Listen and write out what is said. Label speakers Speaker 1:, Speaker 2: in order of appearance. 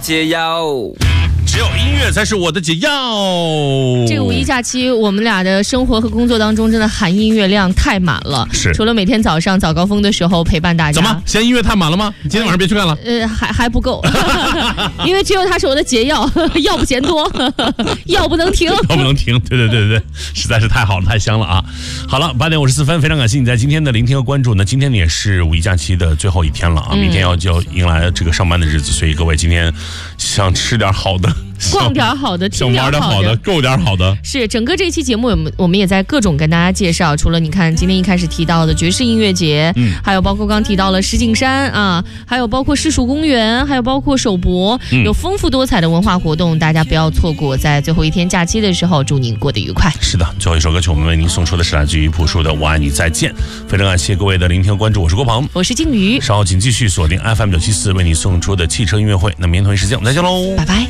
Speaker 1: 解药。
Speaker 2: 只有音乐才是我的解药。
Speaker 3: 这个五一假期，我们俩的生活和工作当中真的含音乐量太满了。
Speaker 2: 是，
Speaker 3: 除了每天早上早高峰的时候陪伴大家。
Speaker 2: 怎么？嫌音乐太满了吗？今天晚上别去看了。
Speaker 3: 还不够，因为只有它是我的解药，药不嫌多，药不能停，
Speaker 2: 药不能停。对，实在是太好了，太香了啊！好了，8点54分，非常感谢你在今天的聆听和关注。那今天也是五一假期的最后一天了啊，明天就迎来这个上班的日子，所以各位今天想吃点好的。
Speaker 3: 逛点好的，听点好的，
Speaker 2: 够点好的。
Speaker 3: 是整个这一期节目，我们也在各种跟大家介绍。除了你看今天一开始提到的爵士音乐节，还有包括刚提到了石景山啊，还有包括市属公园，还有包括首博，有丰富多彩的文化活动，大家不要错过。在最后一天假期的时候，祝您过得愉快。
Speaker 2: 是的，最后一首歌曲我们为您送出的是来自于朴树的《我爱你再见》。非常感谢各位的聆听和关注，我是郭鹏，
Speaker 3: 我是静瑜，
Speaker 2: 稍后请继续锁定 FM 974为你送出的汽车音乐会。那明天同一时间我们再见喽，
Speaker 3: 拜拜。